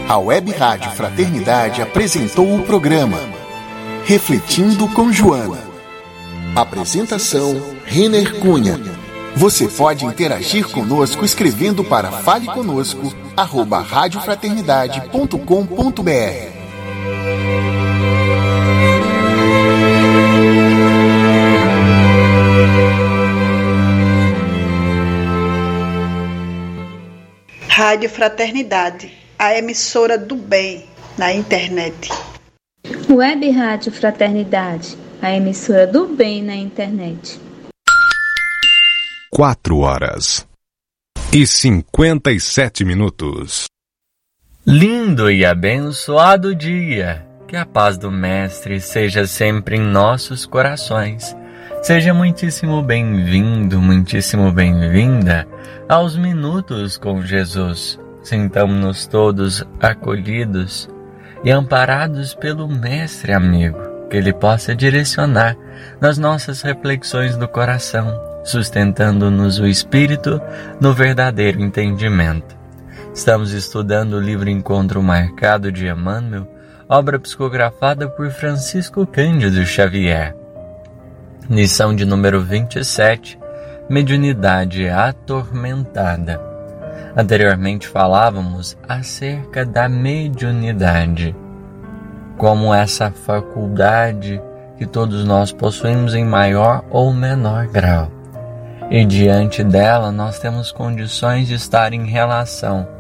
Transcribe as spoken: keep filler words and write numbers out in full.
A Web Rádio Fraternidade apresentou o programa Refletindo com Joana. Apresentação, Renner Cunha. Você pode interagir conosco escrevendo para faleconosco arroba radiofraternidade ponto com ponto br. Rádio Fraternidade, a emissora do bem na internet. Web Rádio Fraternidade, a emissora do bem na internet. Quatro horas e cinquenta e sete minutos. Lindo e abençoado dia. Que a paz do Mestre seja sempre em nossos corações. Seja muitíssimo bem-vindo, muitíssimo bem-vinda aos Minutos com Jesus. Sintamos-nos todos acolhidos e amparados pelo Mestre amigo, que Ele possa direcionar nas nossas reflexões do coração, sustentando-nos o Espírito no verdadeiro entendimento. Estamos estudando o livro Encontro Marcado de Emmanuel, obra psicografada por Francisco Cândido Xavier. Lição de número vinte e sete, Mediunidade Atormentada. Anteriormente falávamos acerca da mediunidade, como essa faculdade que todos nós possuímos em maior ou menor grau. E diante dela nós temos condições de estar em relação